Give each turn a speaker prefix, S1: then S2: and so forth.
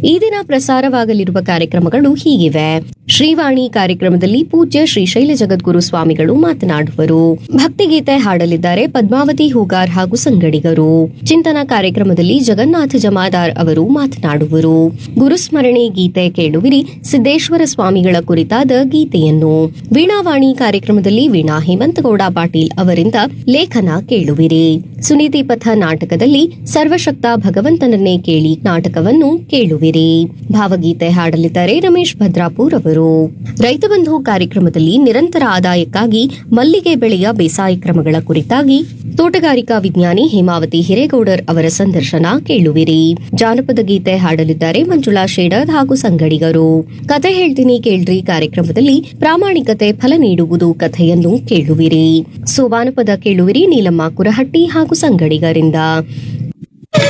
S1: ಈ ದಿನ ಪ್ರಸಾರವಾಗಲಿರುವ ಕಾರ್ಯಕ್ರಮಗಳು ಹೀಗಿವೆ. ಶ್ರೀವಾಣಿ ಕಾರ್ಯಕ್ರಮದಲ್ಲಿ ಪೂಜ್ಯ ಶ್ರೀ ಶೈಲ ಜಗದ್ಗುರು ಸ್ವಾಮಿಗಳು ಮಾತನಾಡುವರು. ಭಕ್ತಿಗೀತೆ ಹಾಡಲಿದ್ದಾರೆ ಪದ್ಮಾವತಿ ಹೂಗಾರ್ ಹಾಗೂ ಸಂಗಡಿಗರು. ಚಿಂತನ ಕಾರ್ಯಕ್ರಮದಲ್ಲಿ ಜಗನ್ನಾಥ ಜಮಾದಾರ್ ಅವರು ಮಾತನಾಡುವರು. ಗುರುಸ್ಮರಣೆ ಗೀತೆ ಕೇಳುವಿರಿ, ಸಿದ್ದೇಶ್ವರ ಸ್ವಾಮಿಗಳ ಕುರಿತಾದ ಗೀತೆಯನ್ನು. ವೀಣಾವಾಣಿ ಕಾರ್ಯಕ್ರಮದಲ್ಲಿ ವೀಣಾ ಹೇಮಂತಗೌಡ ಪಾಟೀಲ್ ಅವರಿಂದ ಲೇಖನ ಕೇಳುವಿರಿ. ಸುನೀತಿ ಪಥ ನಾಟಕದಲ್ಲಿ ಸರ್ವಶಕ್ತ ಭಗವಂತನನ್ನೇ ಕೇಳಿ ನಾಟಕವನ್ನು ಕೇಳುವಿರಿ. ಭಾವಗೀತೆ ಹಾಡಲಿದ್ದಾರೆ ರಮೇಶ್ ಭದ್ರಾಪುರ್ ಅವರು. ರೈತ ಬಂಧು ಕಾರ್ಯಕ್ರಮದಲ್ಲಿ ನಿರಂತರ ಆದಾಯಕ್ಕಾಗಿ ಮಲ್ಲಿಗೆ ಬೆಳೆಯ ಬೇಸಾಯ ಕ್ರಮಗಳ ಕುರಿತಾಗಿ ತೋಟಗಾರಿಕಾ ವಿಜ್ಞಾನಿ ಹೇಮಾವತಿ ಹಿರೇಗೌಡರ್ ಅವರ ಸಂದರ್ಶನ ಕೇಳುವಿರಿ. ಜಾನಪದ ಗೀತೆ ಹಾಡಲಿದ್ದಾರೆ ಮಂಜುಳಾ ಶೇಡರ್ ಹಾಗೂ ಸಂಗಡಿಗರು. ಕತೆ ಹೇಳ್ತೀನಿ ಕೇಳ್ರಿ ಕಾರ್ಯಕ್ರಮದಲ್ಲಿ ಪ್ರಾಮಾಣಿಕತೆ ಫಲ ನೀಡುವುದು ಕಥೆಯನ್ನು ಕೇಳುವಿರಿ. ಸೋಬಾನಪದ ಕೇಳುವಿರಿ ನೀಲಮ್ಮ ಕುರಹಟ್ಟಿ ಹಾಗೂ ಸಂಗಡಿಗರಿಂದ.